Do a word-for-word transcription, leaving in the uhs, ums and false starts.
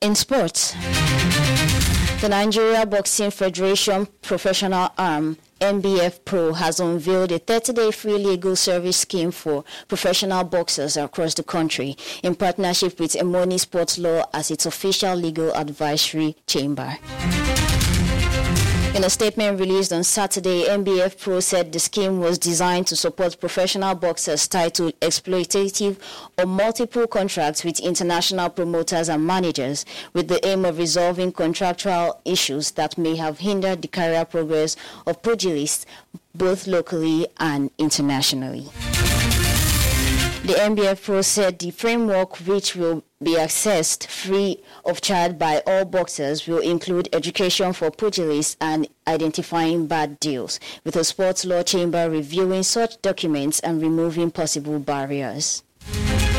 In sports, the Nigeria Boxing Federation professional arm, N B F Pro, has unveiled a thirty-day free legal service scheme for professional boxers across the country in partnership with Emoni Sports Law as its official legal advisory chamber. In a statement released on Saturday, N B F Pro said the scheme was designed to support professional boxers tied to exploitative or multiple contracts with international promoters and managers, with the aim of resolving contractual issues that may have hindered the career progress of pugilists both locally and internationally. The N B F Pro said the framework, which will be accessed free of charge by all boxers, will include education for pugilists and identifying bad deals, with the sports law chamber reviewing such documents and removing possible barriers.